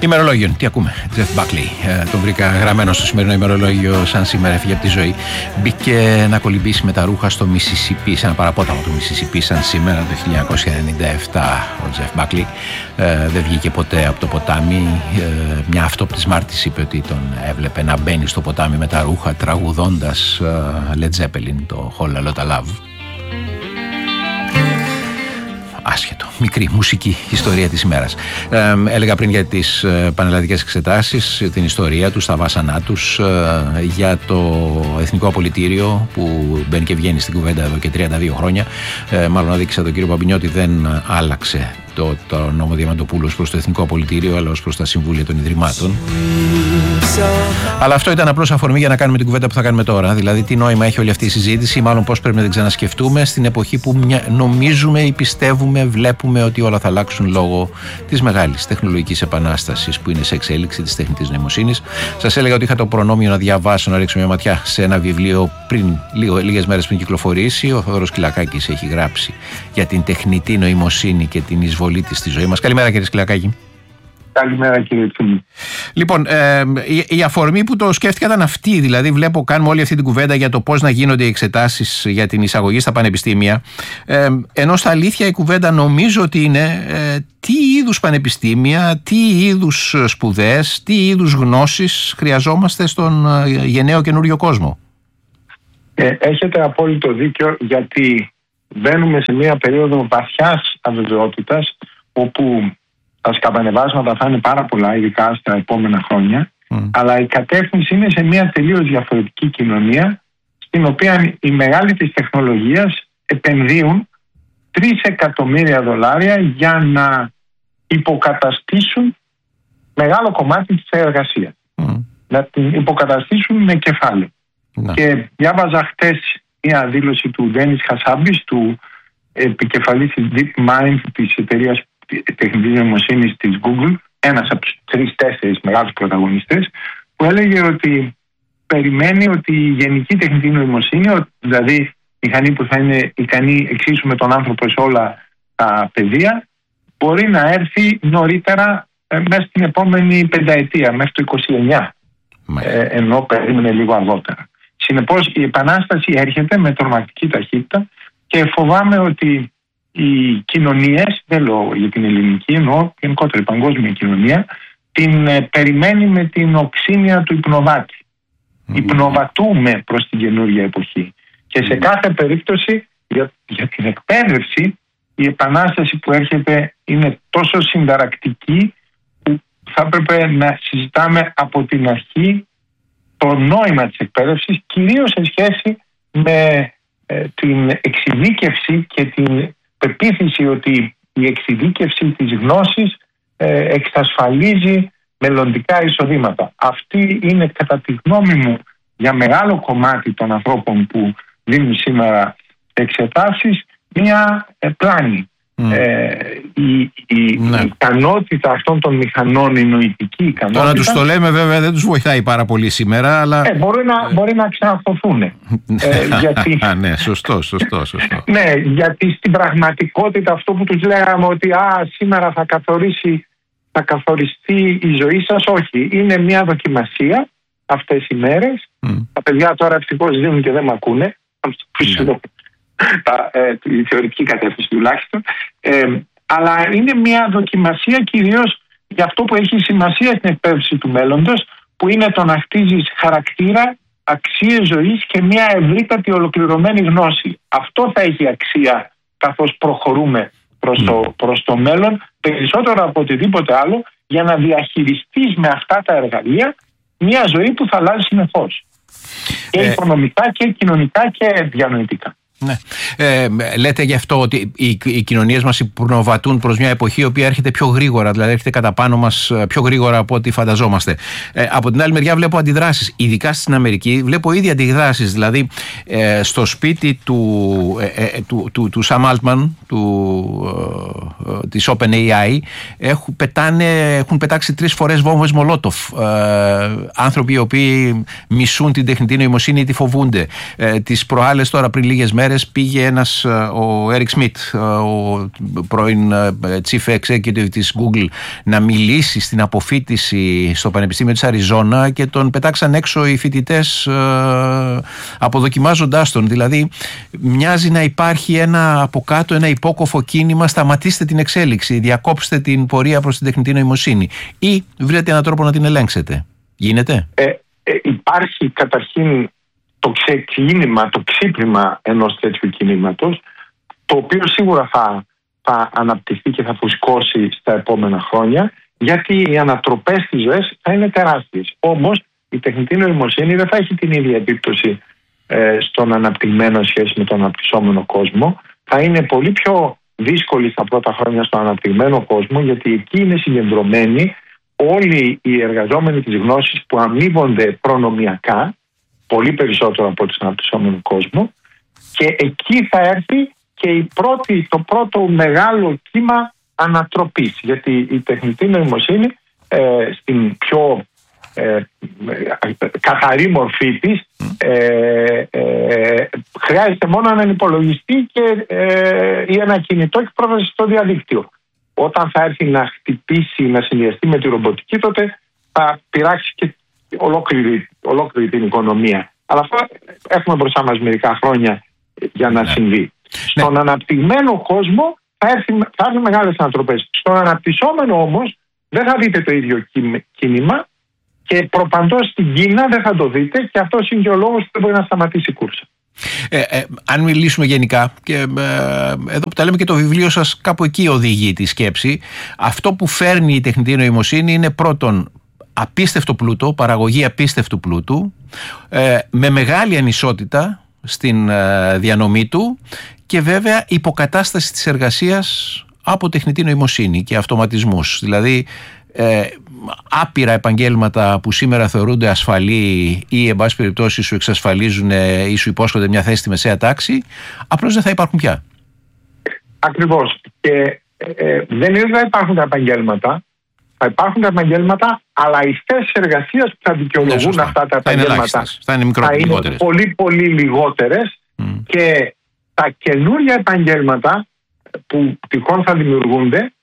Ημερολόγιο. Τι ακούμε? Jeff Buckley. Τον βρήκα γραμμένο στο σημερινό ημερολόγιο, σαν σήμερα έφυγε από τη ζωή. Μπήκε να κολυμπήσει με τα ρούχα στο Μισισιπί, σε ένα παραπόταμο του Μισισιπί, σαν σήμερα το 1997. Ο Jeff Buckley δεν βγήκε ποτέ από το ποτάμι. Μια αυτόπτης μάρτης είπε ότι τον έβλεπε να μπαίνει στο ποτάμι με τα ρούχα, τραγουδώντας Led Zeppelin, το Whole Lotta Love. Άσχετο, μικρή μουσική ιστορία της ημέρας. Έλεγα πριν για τις πανελλαδικές εξετάσεις, την ιστορία τους, τα βάσανά τους, για το Εθνικό Απολυτήριο που μπαίνει και βγαίνει στην κουβέντα εδώ και 32 χρόνια. Μάλλον αδίκησα τον κύριο Παπινιώτη, δεν άλλαξε το νόμο Διαμαντοπούλου προς το Εθνικό Απολυτήριο, αλλά ως προς τα Συμβούλια των Ιδρυμάτων. Αλλά αυτό ήταν απλώς αφορμή για να κάνουμε την κουβέντα που θα κάνουμε τώρα. Δηλαδή, τι νόημα έχει όλη αυτή η συζήτηση, μάλλον πώς πρέπει να την ξανασκεφτούμε στην εποχή που νομίζουμε ή πιστεύουμε, βλέπουμε ότι όλα θα αλλάξουν λόγω της μεγάλης τεχνολογικής επανάστασης που είναι σε εξέλιξη, της τεχνητής νοημοσύνης. Σας έλεγα ότι είχα το προνόμιο να διαβάσω, να ρίξω μια ματιά σε ένα βιβλίο λίγες μέρες πριν κυκλοφορήσει. Ο Θόδωρος Κυλακάκης έχει γράψει για την τεχνητή νοημοσύνη και την εισβολή της στη ζωή μας. Καλημέρα, κύριε Κυλακάκη. Καλημέρα, κύριε Τσούμη. Λοιπόν, η αφορμή που το σκέφτηκα ήταν αυτή. Δηλαδή, βλέπω, κάνουμε όλη αυτή την κουβέντα για το πώς να γίνονται οι εξετάσεις για την εισαγωγή στα πανεπιστήμια. Ενώ στα αλήθεια η κουβέντα νομίζω ότι είναι τι είδους πανεπιστήμια, τι είδους σπουδές, τι είδους γνώσεις χρειαζόμαστε στον γενναίο καινούριο κόσμο. Έχετε απόλυτο δίκιο, γιατί μπαίνουμε σε μια περίοδο βαθιάς αβεβαιότητας, όπου τα σκαμπανεβάσματα θα είναι πάρα πολλά, ειδικά στα επόμενα χρόνια, αλλά η κατεύθυνση είναι σε μια τελείως διαφορετική κοινωνία, στην οποία οι μεγάλοι της τεχνολογίας επενδύουν $3 εκατομμύρια για να υποκαταστήσουν μεγάλο κομμάτι της εργασίας. Να την υποκαταστήσουν με κεφάλαιο. Και διάβαζα χτες μια δήλωση του Ντένις Χασάμπης, του επικεφαλής της DeepMind, της εταιρείας τεχνητής νοημοσύνης της Google, ένας από τους 3-4 μεγάλους πρωταγωνιστές, που έλεγε ότι περιμένει ότι η γενική τεχνητή νοημοσύνη, δηλαδή μηχανή που θα είναι ικανή εξίσου με τον άνθρωπο σε όλα τα πεδία, μπορεί να έρθει νωρίτερα, μέσα στην επόμενη πενταετία, μέχρι το 29, ενώ περίμενε λίγο αργότερα. Συνεπώς η επανάσταση έρχεται με τρομακτική ταχύτητα και φοβάμαι ότι οι κοινωνίες, δεν λέω για την ελληνική, εννοώ γενικότερα η παγκόσμια κοινωνία, την περιμένει με την οξύνια του υπνοβάτη. Υπνοβατούμε προς την καινούργια εποχή. Και σε κάθε περίπτωση για την εκπαίδευση, η επανάσταση που έρχεται είναι τόσο συνταρακτική που θα έπρεπε να συζητάμε από την αρχή το νόημα της εκπαίδευσης, κυρίως σε σχέση με την εξειδίκευση και την πεποίθηση ότι η εξειδίκευση της γνώσης εξασφαλίζει μελλοντικά εισοδήματα. Αυτή είναι, κατά τη γνώμη μου, για μεγάλο κομμάτι των ανθρώπων που δίνουν σήμερα εξετάσεις, μια πλάνη. Η ικανότητα αυτών των μυχανών, η νοητική ικανότητα. Τώρα τους το λέμε, βέβαια δεν τους βοηθάει πάρα πολύ σήμερα, αλλά μπορεί να ξαναρθωθούν. Ναι, σωστό. Ναι, γιατί στην πραγματικότητα αυτό που τους λέγαμε ότι σήμερα θα καθοριστεί η ζωή σας, όχι. Είναι μια δοκιμασία αυτές οι μέρες. Τα παιδιά τώρα ευτυχώς δίνουν και δεν μ' ακούνε. Η θεωρητική κατεύθυνση τουλάχιστον, αλλά είναι μια δοκιμασία κυρίως για αυτό που έχει σημασία στην εκπαίδευση του μέλλοντος, που είναι το να χτίζεις χαρακτήρα, αξίες ζωής και μια ευρύτατη ολοκληρωμένη γνώση. Αυτό θα έχει αξία καθώς προχωρούμε προς το μέλλον, περισσότερο από οτιδήποτε άλλο, για να διαχειριστείς με αυτά τα εργαλεία μια ζωή που θα αλλάζει συνεχώς, και οικονομικά και κοινωνικά και διανοητικά. Ναι. Λέτε γι' αυτό ότι οι κοινωνίες μας υπνοβατούν προς μια εποχή η οποία έρχεται πιο γρήγορα, δηλαδή έρχεται κατά πάνω μας πιο γρήγορα από ό,τι φανταζόμαστε. Από την άλλη μεριά βλέπω αντιδράσεις, ειδικά στην Αμερική βλέπω ήδη αντιδράσεις, δηλαδή στο σπίτι του Sam Altman, της OpenAI, έχουν πετάξει 3 φορές βόμβες Μολότοφ, άνθρωποι οι οποίοι μισούν την τεχνητή νοημοσύνη ή τη φοβούνται. Τις προάλλες, τώρα πριν λίγες μέρες, μέρες πήγε ο Eric Schmidt, ο πρώην Chief Executive της Google, να μιλήσει στην αποφοίτηση στο Πανεπιστήμιο της Αριζόνα και τον πετάξαν έξω οι φοιτητές αποδοκιμάζοντάς τον. Δηλαδή μοιάζει να υπάρχει από κάτω ένα υπόκοφο κίνημα, σταματήστε την εξέλιξη, διακόψτε την πορεία προς την τεχνητή νοημοσύνη, ή βρείτε έναν τρόπο να την ελέγξετε. Γίνεται? Υπάρχει καταρχήν το ξεκίνημα, το ξύπνημα ενός τέτοιου κινήματος, το οποίο σίγουρα θα αναπτυχθεί και θα φουσκώσει στα επόμενα χρόνια, γιατί οι ανατροπές στις ζωές θα είναι τεράστιες. Όμως η τεχνητή νοημοσύνη δεν θα έχει την ίδια επίπτωση στον αναπτυγμένο σχέση με τον αναπτυσσόμενο κόσμο. Θα είναι πολύ πιο δύσκολη στα πρώτα χρόνια στον αναπτυγμένο κόσμο, γιατί εκεί είναι συγκεντρωμένοι όλοι οι εργαζόμενοι της γνώσης που αμείβονται προνομιακά, πολύ περισσότερο από τον αναπτυσσόμενο κόσμο, και εκεί θα έρθει και το πρώτο μεγάλο κύμα ανατροπής, γιατί η τεχνητή νοημοσύνη στην πιο καθαρή μορφή της χρειάζεται μόνο έναν υπολογιστή ή ένα κινητό και πρόσβαση στο διαδίκτυο. Όταν θα έρθει να χτυπήσει, να συνδυαστεί με τη ρομποτική, τότε θα πειράξει και ολόκληρη την οικονομία. Αλλά αυτό έχουμε μπροστά μας μερικά χρόνια για να συμβεί. Στον αναπτυγμένο κόσμο θα έρθουν μεγάλες ανατροπές. Στον αναπτυσσόμενο όμως δεν θα δείτε το ίδιο κίνημα, και προπαντός στην Κίνα δεν θα το δείτε, και αυτός είναι και ο λόγος που δεν μπορεί να σταματήσει η κούρσα. Αν μιλήσουμε γενικά, και εδώ που τα λέμε και το βιβλίο σας κάπου εκεί οδηγεί τη σκέψη, αυτό που φέρνει η τεχνητή νοημοσύνη είναι πρώτον απίστευτο πλούτο, παραγωγή απίστευτου πλούτου, με μεγάλη ανισότητα στην διανομή του, και βέβαια υποκατάσταση της εργασίας από τεχνητή νοημοσύνη και αυτοματισμούς. Δηλαδή άπειρα επαγγέλματα που σήμερα θεωρούνται ασφαλή ή εν πάση περιπτώσει σου εξασφαλίζουν ή σου υπόσχονται μια θέση στη μεσαία τάξη, απλώς δεν θα υπάρχουν πια. Ακριβώς. Και δεν είναι ότι θα υπάρχουν τα επαγγέλματα. Θα υπάρχουν τα επαγγέλματα, αλλά οι θέσεις εργασίας που θα δικαιολογούν αυτά τα επαγγέλματα θα είναι πολύ πολύ λιγότερες, και τα καινούργια επαγγέλματα που τυχόν θα δημιουργούνται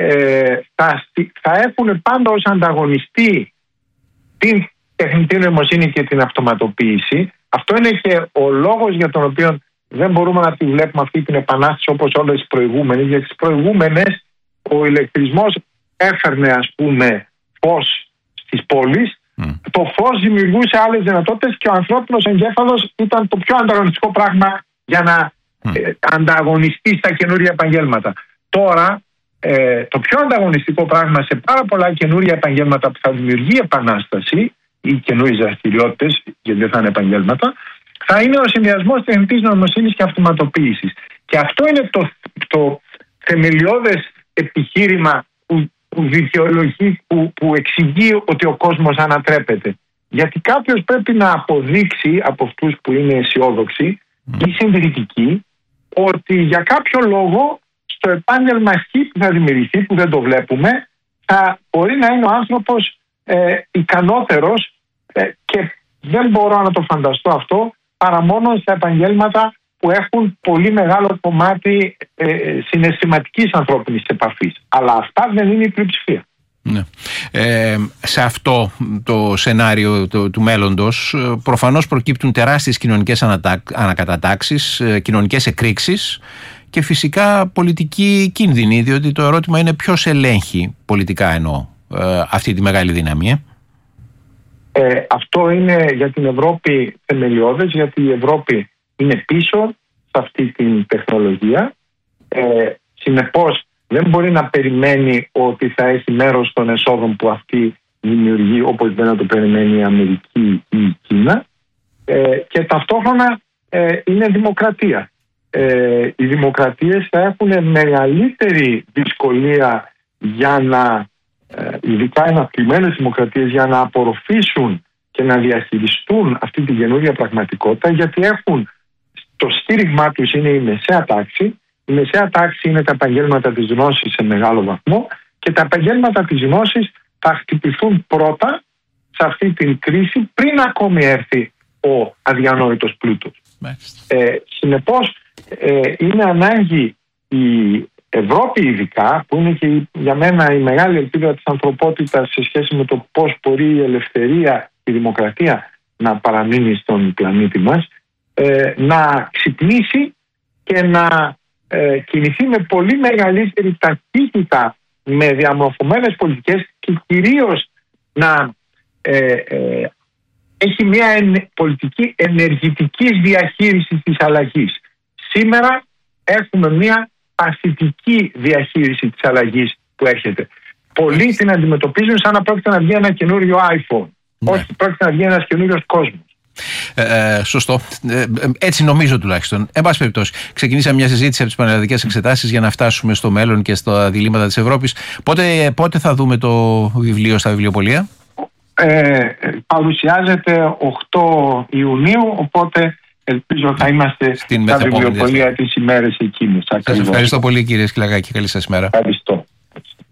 θα έχουν πάντα ως ανταγωνιστή την τεχνητή νοημοσύνη και την αυτοματοποίηση. Αυτό είναι και ο λόγος για τον οποίο δεν μπορούμε να τη βλέπουμε αυτή την επανάσταση όπως όλες τις προηγούμενες, γιατί στις προηγούμενες ο ηλεκτρισμός έφερνε, ας πούμε, φως στις πόλεις. Το φως δημιουργούσε άλλες δυνατότητες και ο ανθρώπινος εγκέφαλος ήταν το πιο ανταγωνιστικό πράγμα για να ανταγωνιστεί στα καινούργια επαγγέλματα. Τώρα το πιο ανταγωνιστικό πράγμα σε πάρα πολλά καινούργια επαγγέλματα που θα δημιουργεί επανάσταση ή καινούργιες δραστηριότητες, γιατί δεν θα είναι επαγγέλματα, θα είναι ο συνδυασμός τεχνητής νοημοσύνης και αυτοματοποίησης. Και αυτό είναι το θεμελιώδες επιχείρημα που δικαιολογεί, που εξηγεί ότι ο κόσμος ανατρέπεται. Γιατί κάποιος πρέπει να αποδείξει από αυτούς που είναι αισιόδοξοι ή συντηρητικοί ότι για κάποιο λόγο στο επάγγελμα που θα δημιουργηθεί, που δεν το βλέπουμε, θα μπορεί να είναι ο άνθρωπος ικανότερος, και δεν μπορώ να το φανταστώ αυτό παρά μόνο στα επαγγέλματα που έχουν πολύ μεγάλο κομμάτι συναισθηματικής ανθρώπινης επαφής. Αλλά αυτά δεν είναι η πλειοψηφία. Ναι. Σε αυτό το σενάριο του μέλλοντος προφανώς προκύπτουν τεράστιες κοινωνικές ανακατατάξεις, κοινωνικές εκρήξεις και φυσικά πολιτική κίνδυνη, διότι το ερώτημα είναι ποιος ελέγχει πολιτικά αυτή τη μεγάλη δύναμη. Αυτό είναι για την Ευρώπη θεμελιώδες, γιατί η Ευρώπη είναι πίσω σε αυτή την τεχνολογία. Συνεπώς δεν μπορεί να περιμένει ότι θα έχει μέρος των εσόδων που αυτή δημιουργεί, όπως δεν να το περιμένει η Αμερική ή η Κίνα. Και ταυτόχρονα είναι δημοκρατία. Οι δημοκρατίες θα έχουν μεγαλύτερη δυσκολία ειδικά οι αναπτυγμένες δημοκρατίες, για να απορροφήσουν και να διαχειριστούν αυτή την καινούργια πραγματικότητα, γιατί το στήριγμά τους είναι η μεσαία τάξη. Η μεσαία τάξη είναι τα επαγγέλματα της γνώσης σε μεγάλο βαθμό, και τα επαγγέλματα της γνώσης θα χτυπηθούν πρώτα σε αυτή την κρίση, πριν ακόμη έρθει ο αδιανόητος πλούτος. Συνεπώς είναι ανάγκη η Ευρώπη ειδικά, που είναι και για μένα η μεγάλη ελπίδα της ανθρωπότητας σε σχέση με το πώς μπορεί η ελευθερία, η δημοκρατία να παραμείνει στον πλανήτη μας, να ξυπνήσει και να κινηθεί με πολύ μεγαλύτερη ταχύτητα, με διαμορφωμένες πολιτικές και κυρίως να έχει μια πολιτική ενεργητικής διαχείρισης της αλλαγής. Σήμερα έχουμε μια παθητική διαχείριση της αλλαγής που έρχεται. Πολλοί την αντιμετωπίζουν σαν να πρόκειται να βγει ένα καινούριο iPhone. Όχι, πρόκειται να βγει ένας καινούριος κόσμος. Σωστό. Έτσι νομίζω τουλάχιστον. Εν πάση περιπτώσει, ξεκινήσαμε μια συζήτηση από τις πανελλαδικές εξετάσεις για να φτάσουμε στο μέλλον και στα διλήμματα της Ευρώπης. Πότε θα δούμε το βιβλίο στα βιβλιοπωλεία? Παρουσιάζεται 8 Ιουνίου, οπότε ελπίζω θα είμαστε στα βιβλιοπωλεία τις ημέρες εκείνες. Σας ευχαριστώ πολύ, κύριε Σκυλακάκη. Καλή σας μέρα. Ευχαριστώ.